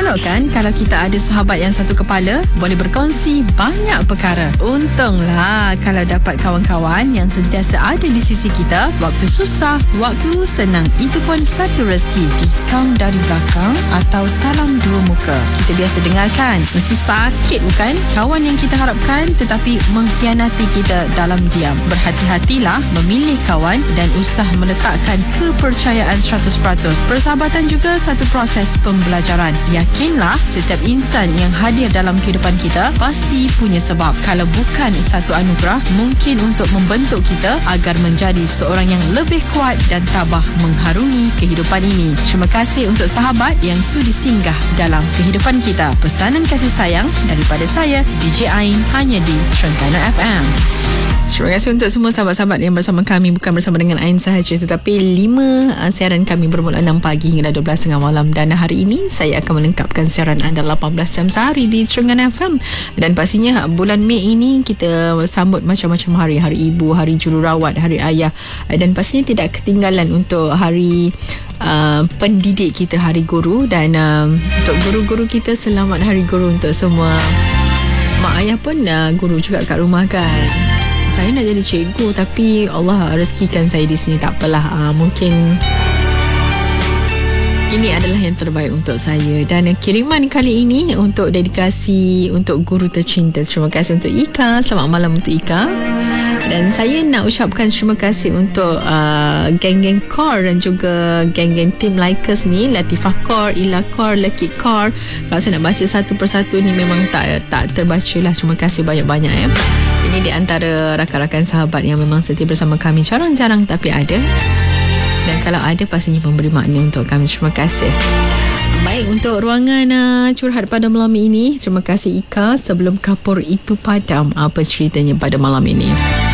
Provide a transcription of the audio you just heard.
Seronok kan kalau kita ada sahabat yang satu kepala, boleh berkongsi banyak perkara. Untunglah kalau dapat kawan-kawan yang sentiasa ada di sisi kita waktu susah, waktu senang. Itu pun satu rezeki. Tikam dari belakang atau talam dua muka. Kita biasa dengarkan, mesti sakit bukan? Kawan yang kita harapkan tetapi mengkhianati kita dalam diam. Berhati-hatilah memilih kawan dan usah meletakkan kepercayaan 100%. Persahabatan juga satu proses pembelajaran. Yakinlah setiap insan yang hadir dalam kehidupan kita pasti punya sebab. Kalau bukan satu anugerah, mungkin untuk membentuk kita agar menjadi seorang yang lebih kuat dan tabah mengharungi kehidupan ini. Terima kasih untuk sahabat yang sudi singgah dalam kehidupan kita. Pesanan kasih sayang daripada saya, DJ Ain, hanya di Trengganu FM. Terima kasih untuk semua sahabat-sahabat yang bersama kami, bukan bersama dengan Ain sahaja, tetapi 5 siaran kami bermula 6 pagi hingga 12.30 malam. Dan hari ini saya akan melengkapkan siaran anda 18 jam sehari di Trengganu FM. Dan pastinya bulan Mei ini kita sambut macam-macam hari. Hari Ibu, Hari Jururawat, Hari Ayah. Dan pastinya tidak ketinggalan untuk hari pendidik kita, Hari Guru. Dan untuk guru-guru kita, selamat Hari Guru untuk semua. Mak ayah pun guru juga kat rumah kan. Saya nak jadi cikgu tapi Allah rezekikan saya di sini. Tak apalah, mungkin ini adalah yang terbaik untuk saya. Dan kiriman kali ini untuk dedikasi untuk guru tercinta. Terima kasih untuk Ika. Selamat malam untuk Ika. Dan saya nak ucapkan terima kasih untuk geng-geng Core dan juga geng-geng Team Likers ni, Latifah Core, Ila Core, Lekit Core. Kalau saya nak baca satu persatu ni memang tak terbaca lah. Terima kasih banyak-banyak ya. Ini di antara rakan-rakan sahabat yang memang setia bersama kami. Jarang-jarang tapi ada. Dan kalau ada pastinya memberi makna untuk kami. Terima kasih. Baik, untuk ruangan curhat pada malam ini, terima kasih Ika. Sebelum kapur itu padam, apa ceritanya pada malam ini?